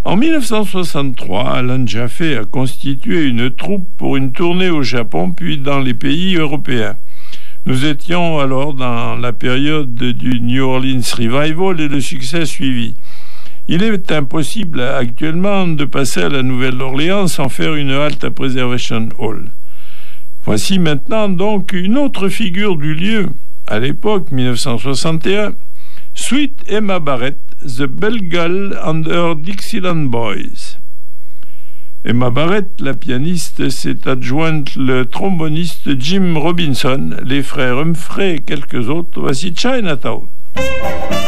En 1963, Alan Jaffe a constitué une troupe pour une tournée au Japon puis dans les pays européens. Nous étions alors dans la période du New Orleans Revival et le succès suivi. Il est impossible actuellement de passer à la Nouvelle-Orléans sans faire une halte à Preservation Hall. Voici maintenant donc une autre figure du lieu. À l'époque, 1961, Sweet Emma Barrett, The Bell Girl and Her Dixieland Boys. Emma Barrett, la pianiste, s'est adjointe le tromboniste Jim Robinson, les frères Humphrey et quelques autres. Voici Chinatown.